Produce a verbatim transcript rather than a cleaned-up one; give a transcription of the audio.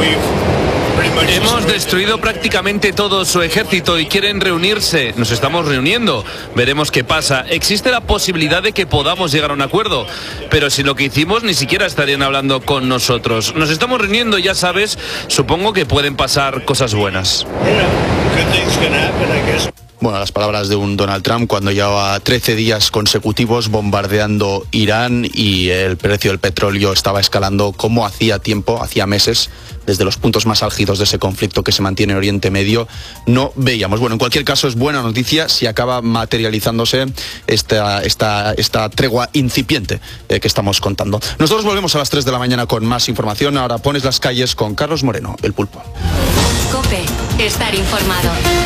Hemos destruido prácticamente todo su ejército y quieren reunirse. Nos estamos reuniendo. Veremos qué pasa. Existe la posibilidad de que podamos llegar a un acuerdo. Pero si lo que hicimos, ni siquiera estarían hablando con nosotros. Nos estamos reuniendo, ya sabes. Supongo que pueden pasar cosas buenas. Bueno, las palabras de un Donald Trump cuando llevaba trece días consecutivos bombardeando Irán y el precio del petróleo estaba escalando como hacía tiempo, hacía meses, desde los puntos más álgidos de ese conflicto que se mantiene en Oriente Medio, no veíamos. Bueno, en cualquier caso es buena noticia si acaba materializándose esta, esta, esta tregua incipiente eh, que estamos contando. Nosotros volvemos a las tres de la mañana con más información. Ahora Pones las calles con Carlos Moreno, el Pulpo. COPE, estar informado.